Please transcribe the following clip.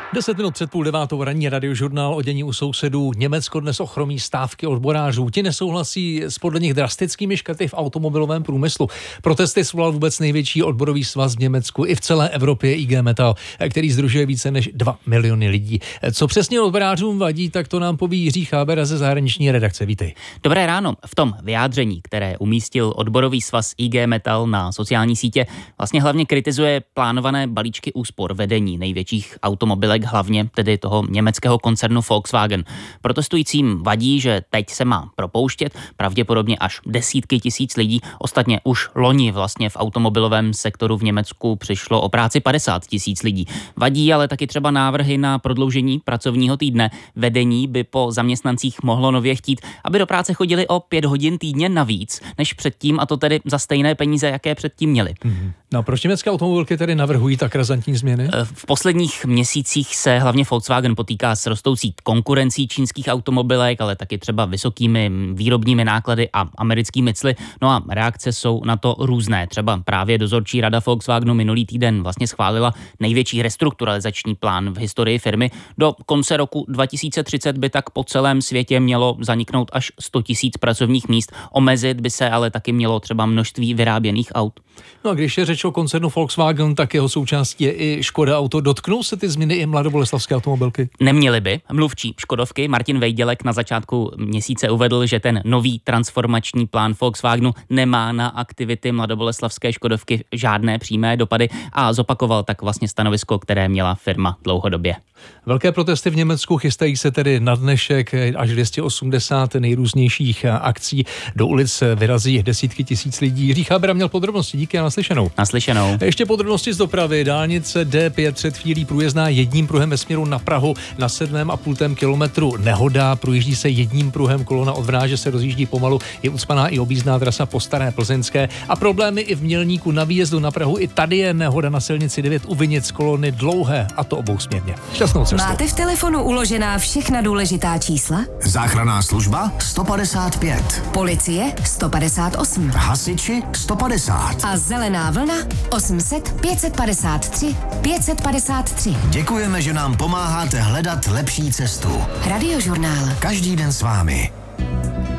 10 minut před 8:30 ranní radiožurnál o dění u sousedů. Německo dnes ochromí stávky odborářů. Ti nesouhlasí s podle nich drastickými škrty v automobilovém průmyslu. Protesty svolal vůbec největší odborový svaz v Německu i v celé Evropě IG Metall, který sdružuje více než 2 miliony lidí. Co přesně odborářům vadí, tak to nám poví Jiří Chábera ze zahraniční redakce. Vítej. Dobré ráno. V tom vyjádření, které umístil odborový svaz IG Metall na sociální sítě, vlastně hlavně kritizuje plánované balíčky úspor vedení největších automobilek, hlavně tedy toho německého koncernu Volkswagen. Protestujícím vadí, že teď se má propouštět pravděpodobně až desítky tisíc lidí. Ostatně už loni vlastně v automobilovém sektoru v Německu přišlo o práci 50 tisíc lidí. Vadí ale taky třeba návrhy na prodloužení pracovního týdne. Vedení by po zaměstnancích mohlo nově chtít, aby do práce chodili o 5 hodin týdně navíc než předtím, a to tedy za stejné peníze, jaké předtím měli. No, proč německé automobilky tedy navrhují tak razantní změny? V posledních měsících se hlavně Volkswagen potýká s rostoucí konkurencí čínských automobilek, ale taky třeba vysokými výrobními náklady a americkými cly. No a reakce jsou na to různé. Třeba právě dozorčí rada Volkswagenu minulý týden vlastně schválila největší restrukturalizační plán v historii firmy. Do konce roku 2030 by tak po celém světě mělo zaniknout až 100 tisíc pracovních míst. Omezit by se ale taky mělo třeba množství vyráběných aut. No a když je řeč o koncernu Volkswagen, tak jeho součástí je i Škoda Auto. Dotknou se ty změny i mladoboleslavské automobilky? Neměli by. Mluvčí Škodovky Martin Vejdělek na začátku měsíce uvedl, že ten nový transformační plán Volkswagenu nemá na aktivity mladoboleslavské Škodovky žádné přímé dopady a zopakoval tak vlastně stanovisko, které měla firma dlouhodobě. Velké protesty v Německu chystají se tedy na dnešek, až 280 nejrůznějších akcí. Do ulic vyrazí desítky tisíc lidí. Jiří Chábera měl podrobnosti, díky a naslyšenou. Naslyšenou. Ještě podrobnosti z dopravy. Dálnice D5 před chvílí průjezdná jedním pruhem ve směru na Prahu na 7,5 kilometru. Nehoda, projíždí se jedním pruhem, kolona od Vráže se rozjíždí pomalu, je ucpaná i objízdná trasa po Staré Plzeňské a problémy i v Mělníku na výjezdu na Prahu. I tady je nehoda na silnici 9 u Vinic kolony dlouhé, a to obousměrně. Šťastnou cestu. Máte v telefonu uložená všechna důležitá čísla? Záchranná služba 155. Policie 158. Hasiči 150. A zelená vlna 800 553 553. Děkujeme, že nám pomáháte hledat lepší cestu. Radiožurnál. Každý den s vámi.